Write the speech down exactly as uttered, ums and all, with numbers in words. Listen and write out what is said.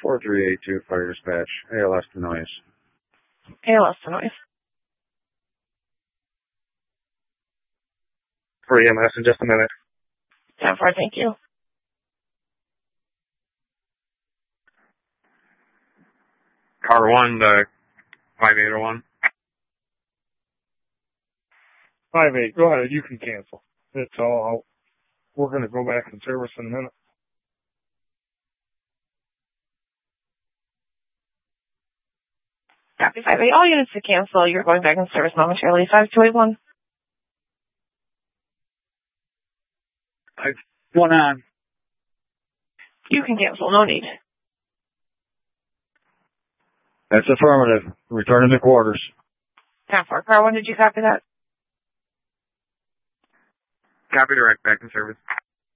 four three eight two, fire dispatch, A L S to noise. A L S to noise. For E M S in just a minute. ten four, thank you. Car one, the five eight oh one. five eight, go ahead, you can cancel. It's all out. We're going to go back in service in a minute. Copy five eight. All units to cancel. You're going back in service momentarily. five two eight one. five one on. You can cancel. No need. That's affirmative. Returning to quarters. ten four. Car one, did you copy that? Copy direct, back in service.